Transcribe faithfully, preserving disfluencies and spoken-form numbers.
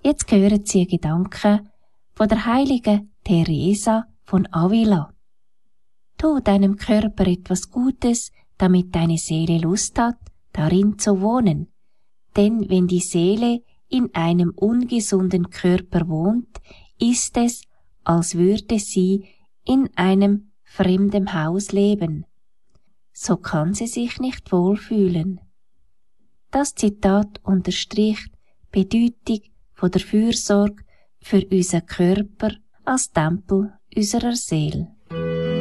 Jetzt hören Sie Gedanken von der heiligen Teresa von Avila. Tu deinem Körper etwas Gutes, damit deine Seele Lust hat, darin zu wohnen. Denn wenn die Seele in einem ungesunden Körper wohnt, ist es, als würde sie in einem fremden Haus leben. So kann sie sich nicht wohlfühlen. Das Zitat unterstricht die Bedeutung von der Fürsorge für unseren Körper als Tempel unserer Seele.